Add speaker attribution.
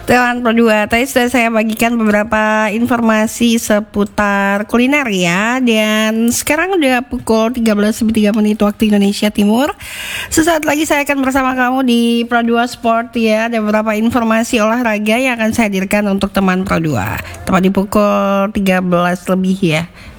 Speaker 1: Teman Pro2, tadi sudah saya bagikan beberapa informasi seputar kuliner ya. Dan sekarang udah pukul 13.03 waktu Indonesia Timur. Sesaat lagi saya akan bersama kamu di Pro2 Sport ya. Ada beberapa informasi olahraga yang akan saya hadirkan untuk teman Pro2. Tepat di pukul 13 lebih ya.